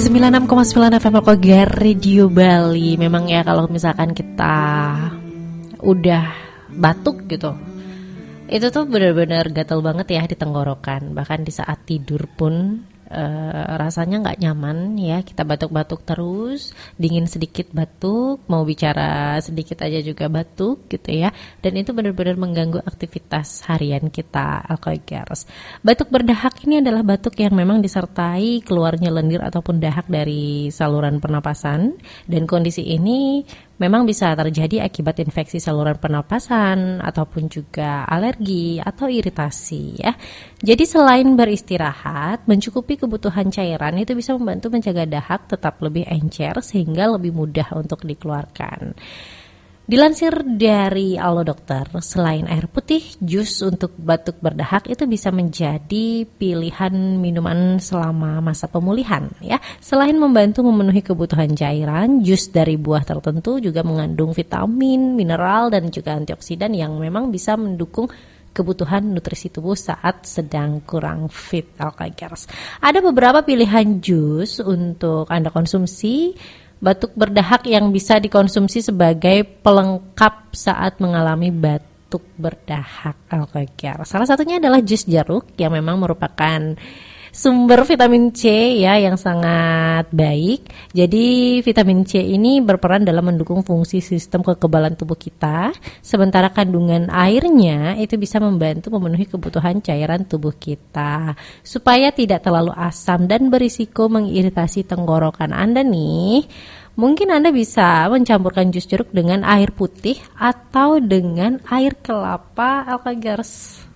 96,9 FM Alkogar Radio Bali. Memang ya kalau misalkan kita udah batuk gitu, itu tuh benar-benar gatal banget ya di tenggorokan. Bahkan di saat tidur pun rasanya nggak nyaman ya. Kita batuk-batuk terus, dingin sedikit batuk, mau bicara sedikit aja juga batuk gitu ya. Dan itu benar-benar mengganggu aktivitas harian kita Alkoigers. Batuk berdahak ini adalah batuk yang memang disertai keluarnya lendir ataupun dahak dari saluran pernapasan. Dan kondisi ini memang bisa terjadi akibat infeksi saluran pernapasan ataupun juga alergi atau iritasi ya. Jadi selain beristirahat, mencukupi kebutuhan cairan itu bisa membantu menjaga dahak tetap lebih encer sehingga lebih mudah untuk dikeluarkan. Dilansir dari Allo Dokter, selain air putih, jus untuk batuk berdahak itu bisa menjadi pilihan minuman selama masa pemulihan ya. Selain membantu memenuhi kebutuhan cairan, jus dari buah tertentu juga mengandung vitamin, mineral dan juga antioksidan yang memang bisa mendukung kebutuhan nutrisi tubuh saat sedang kurang fit Alkoigers. Ada beberapa pilihan jus untuk Anda konsumsi batuk berdahak yang bisa dikonsumsi sebagai pelengkap saat mengalami batuk berdahak Alkoigers. Salah satunya adalah jus jeruk yang memang merupakan sumber vitamin C ya yang sangat baik. Jadi vitamin C ini berperan dalam mendukung fungsi sistem kekebalan tubuh kita, sementara kandungan airnya itu bisa membantu memenuhi kebutuhan cairan tubuh kita. Supaya tidak terlalu asam dan berisiko mengiritasi tenggorokan Anda nih, mungkin Anda bisa mencampurkan jus jeruk dengan air putih atau dengan air kelapa Alkoigers.